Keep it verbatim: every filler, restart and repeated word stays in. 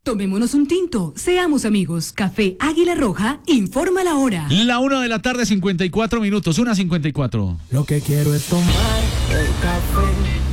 Tomémonos un tinto, seamos amigos. Café Águila Roja, informa la hora. La una de la tarde, cincuenta y cuatro minutos, una cincuenta y cuatro. Lo que quiero es tomar el café